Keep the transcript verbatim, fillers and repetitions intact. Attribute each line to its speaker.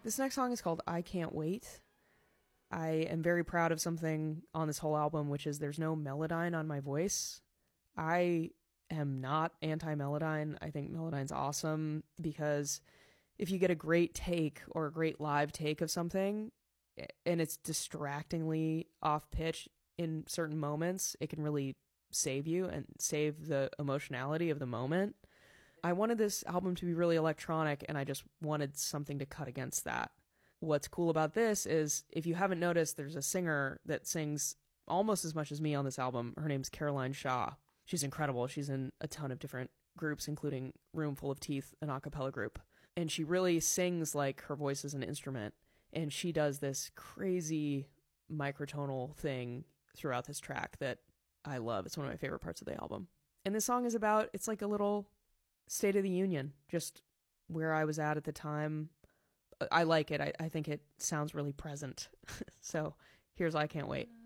Speaker 1: This next song is called I Can't Wait. I am very proud of something on this whole album, which is there's no Melodyne on my voice. I am not anti-Melodyne. I think Melodyne's awesome because if you get a great take or a great live take of something and it's distractingly off pitch in certain moments, it can really save you and save the emotionality of the moment. I wanted this album to be really electronic, and I just wanted something to cut against that. What's cool about this is, if you haven't noticed, there's a singer that sings almost as much as me on this album. Her name's Caroline Shaw. She's incredible. She's in a ton of different groups, including Room Full of Teeth, an a cappella group. And she really sings like her voice is an instrument. And she does this crazy microtonal thing throughout this track that I love. It's one of my favorite parts of the album. And this song is about, it's like a little State of the Union, just where I was at at the time. I like it. I, I think it sounds really present. So here's I Can't Wait.